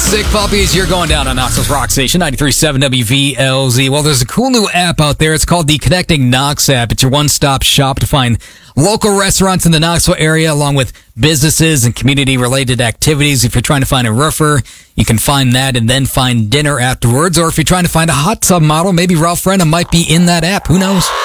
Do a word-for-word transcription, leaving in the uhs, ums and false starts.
Sick Puppies, you're going down on Knoxville's Rock Station, ninety-three point seven W V L Z. Well, there's a cool new app out there. It's called the Connecting Knox app. It's your one-stop shop to find local restaurants in the Knoxville area, along with businesses and community-related activities. If you're trying to find a roofer, you can find that and then find dinner afterwards. Or if you're trying to find a hot tub model, maybe Ralph Renna might be in that app. Who knows?